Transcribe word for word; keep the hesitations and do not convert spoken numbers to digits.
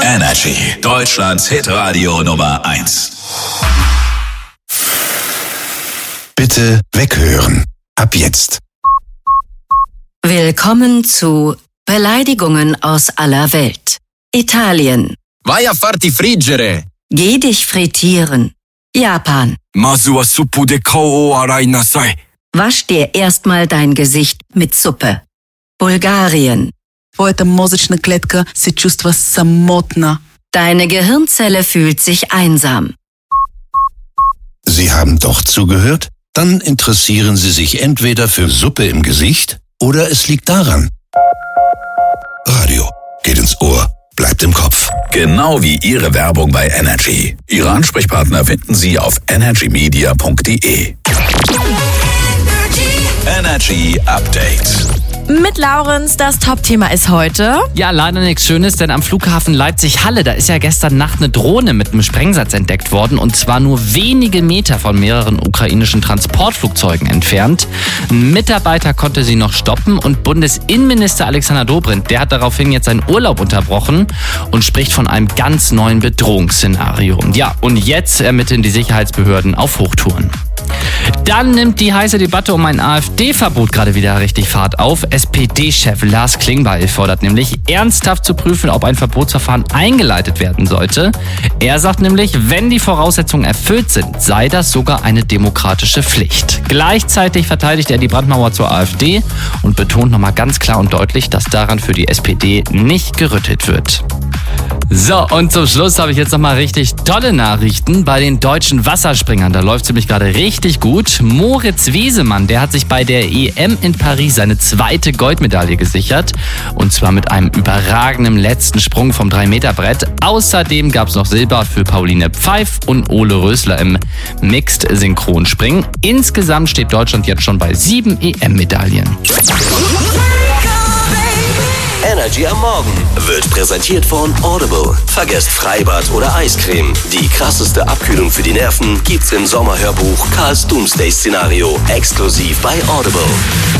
Energy, Deutschlands Hitradio Nummer eins. Bitte weghören. Ab jetzt. Willkommen zu Beleidigungen aus aller Welt. Italien. Vai a farti friggere. Geh dich frittieren. Japan. Masu wa suppu de kao o arai nasai. Wasch dir erstmal dein Gesicht mit Suppe. Bulgarien. Твоята мозъчна клетка се чувства самотна. Deine Gehirnzelle fühlt sich einsam. Sie haben doch zugehört? Dann interessieren Sie sich entweder für Suppe im Gesicht oder es liegt daran. Radio geht ins Ohr, bleibt im Kopf. Genau wie Ihre Werbung bei Energy. Ihre Ansprechpartner finden Sie auf energy media punkt de. Energy Update. Mit Laurenz, das Top-Thema ist heute. Ja, leider nichts Schönes, denn am Flughafen Leipzig-Halle, da ist ja gestern Nacht eine Drohne mit einem Sprengsatz entdeckt worden und zwar nur wenige Meter von mehreren ukrainischen Transportflugzeugen entfernt. Ein Mitarbeiter konnte sie noch stoppen und Bundesinnenminister Alexander Dobrindt, der hat daraufhin jetzt seinen Urlaub unterbrochen und spricht von einem ganz neuen Bedrohungsszenario. Ja, und jetzt ermitteln die Sicherheitsbehörden auf Hochtouren. Dann nimmt die heiße Debatte um ein AfD-Verbot gerade wieder richtig Fahrt auf. S P D-Chef Lars Klingbeil fordert nämlich, ernsthaft zu prüfen, ob ein Verbotsverfahren eingeleitet werden sollte. Er sagt nämlich, wenn die Voraussetzungen erfüllt sind, sei das sogar eine demokratische Pflicht. Gleichzeitig verteidigt er die Brandmauer zur AfD und betont nochmal ganz klar und deutlich, dass daran für die S P D nicht gerüttelt wird. So, und zum Schluss habe ich jetzt nochmal richtig tolle Nachrichten bei den deutschen Wasserspringern. Da läuft es nämlich gerade richtig gut. Moritz Wiesemann, der hat sich bei der E M in Paris seine zweite Goldmedaille gesichert. Und zwar mit einem überragenden letzten Sprung vom drei Meter Brett. Außerdem gab es noch Silber für Pauline Pfeif und Ole Rösler im Mixed-Synchronspringen. Insgesamt steht Deutschland jetzt schon bei sieben E M-Medaillen. Energy am Morgen wird präsentiert von Audible. Vergesst Freibad oder Eiscreme. Die krasseste Abkühlung für die Nerven gibt's im Sommerhörbuch Karls Doomsday-Szenario exklusiv bei Audible.